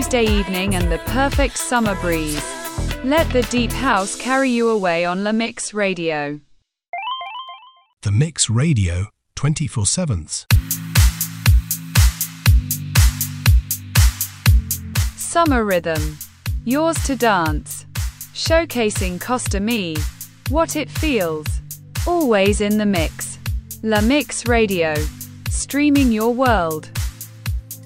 Tuesday evening and the perfect summer breeze. Let the deep house carry you away on La Mix Radio. The Mix Radio 24/7. Summer Rhythm. Yours to dance. Showcasing Costa Me. What it feels. Always in the mix. La Mix Radio. Streaming your world.